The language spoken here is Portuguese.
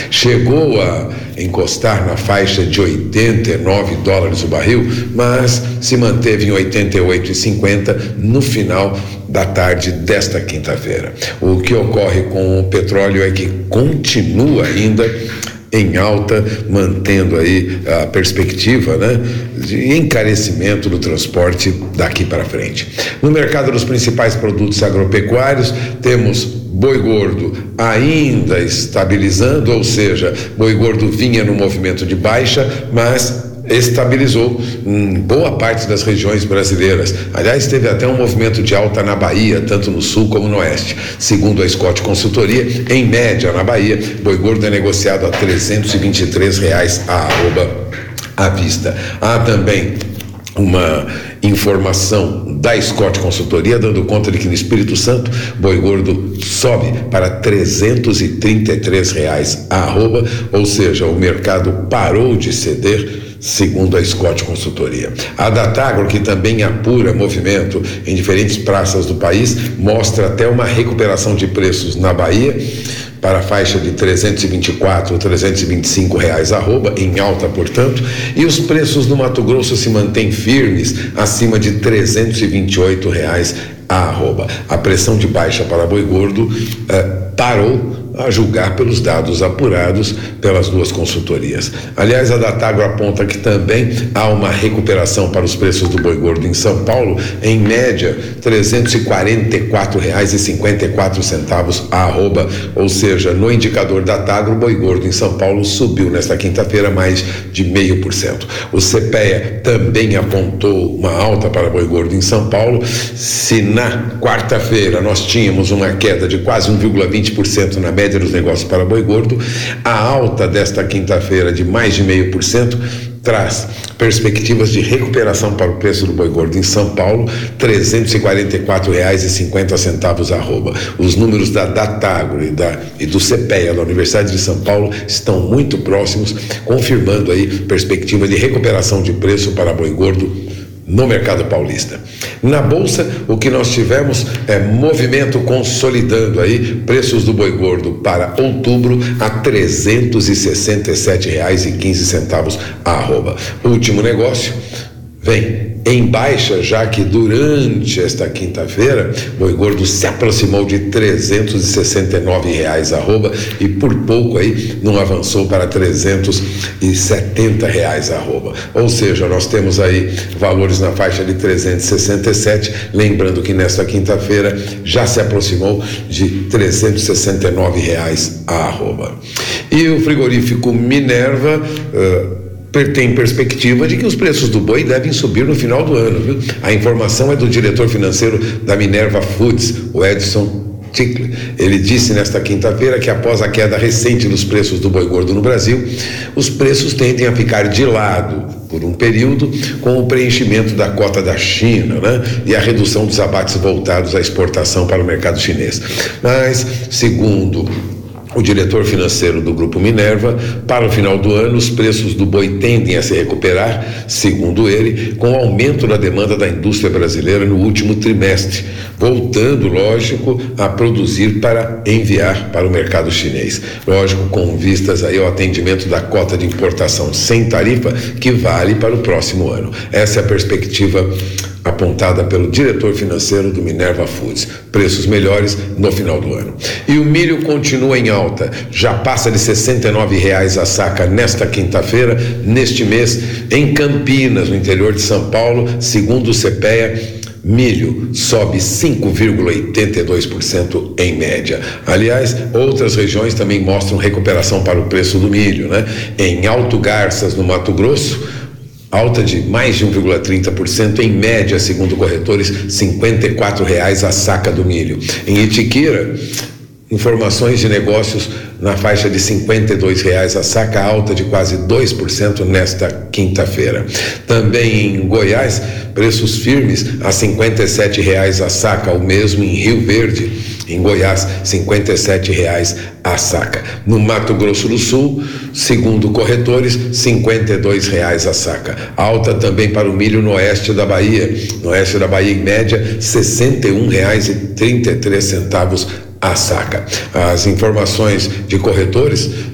Chegou a encostar na faixa de $89 o barril, mas se manteve em 88,50 no final da tarde desta quinta-feira. O que ocorre com o petróleo é que continua ainda em alta, mantendo aí a perspectiva, de encarecimento do transporte daqui para frente. No mercado dos principais produtos agropecuários, temos boi gordo ainda estabilizando, ou seja, boi gordo vinha no movimento de baixa, mas estabilizou em boa parte das regiões brasileiras. Aliás, teve até um movimento de alta na Bahia, tanto no sul como no oeste. Segundo a Scott Consultoria, em média na Bahia, boi gordo é negociado a R$323 a arroba à vista. Há também uma informação da Scott Consultoria dando conta de que no Espírito Santo, boi gordo sobe para R$333 a arroba, ou seja, o mercado parou de ceder, segundo a Scott Consultoria. A Datagro, que também apura movimento em diferentes praças do país, mostra até uma recuperação de preços na Bahia para a faixa de R$324, R$325 arroba, em alta, portanto, e os preços no Mato Grosso se mantêm firmes, acima de R$328 a arroba. A pressão de baixa para boi gordo parou, a julgar pelos dados apurados pelas duas consultorias. Aliás, a Datagro aponta que também há uma recuperação para os preços do boi gordo em São Paulo, em média R$344,54 a arroba, ou seja, no indicador Datagro, o boi gordo em São Paulo subiu nesta quinta-feira mais de 0,5%. O CPEA também apontou uma alta para boi gordo em São Paulo. Se na quarta-feira nós tínhamos uma queda de quase 1,20% na média dos negócios para boi gordo, a alta desta quinta-feira de mais de 0,5% traz perspectivas de recuperação para o preço do boi gordo em São Paulo, R$344,50 arroba. Os números da Datagro e do CPEA da Universidade de São Paulo estão muito próximos, confirmando aí perspectiva de recuperação de preço para boi gordo no mercado paulista. Na bolsa, o que nós tivemos é movimento consolidando aí, preços do boi gordo para outubro a R$367,15 a arroba. Último negócio vem em baixa, já que durante esta quinta-feira, boi gordo se aproximou de R$369 arroba e por pouco aí não avançou para R$370 arroba. Ou seja, nós temos aí valores na faixa de 367, lembrando que nesta quinta-feira já se aproximou de R$369 a arroba. E o frigorífico Minerva tem perspectiva de que os preços do boi devem subir no final do ano, viu? A informação é do diretor financeiro da Minerva Foods, o Edson Tickler. Ele disse nesta quinta-feira que após a queda recente dos preços do boi gordo no Brasil, os preços tendem a ficar de lado por um período com o preenchimento da cota da China, e a redução dos abates voltados à exportação para o mercado chinês. Mas, segundo o diretor financeiro do Grupo Minerva, para o final do ano, os preços do boi tendem a se recuperar, segundo ele, com o aumento da demanda da indústria brasileira no último trimestre, voltando, lógico, a produzir para enviar para o mercado chinês. Lógico, com vistas aí ao atendimento da cota de importação sem tarifa, que vale para o próximo ano. Essa é a perspectiva apontada pelo diretor financeiro do Minerva Foods. Preços melhores no final do ano. E o milho continua em alta, já passa de R$69 a saca nesta quinta-feira, neste mês, em Campinas, no interior de São Paulo, segundo o CPEA, milho sobe 5,82% em média. Aliás, outras regiões também mostram recuperação para o preço do milho, Em Alto Garças, no Mato Grosso, alta de mais de 1,30%, em média, segundo corretores, R$54 a saca do milho. Em Itiquira, informações de negócios na faixa de R$52 a saca, alta de quase 2% nesta quinta-feira. Também em Goiás, preços firmes a R$57 a saca, o mesmo em Rio Verde, em Goiás, R$57 a saca. No Mato Grosso do Sul, segundo corretores, R$52 a saca. Alta também para o milho no oeste da Bahia. No oeste da Bahia, em média, R$61,33 a saca. As informações de corretores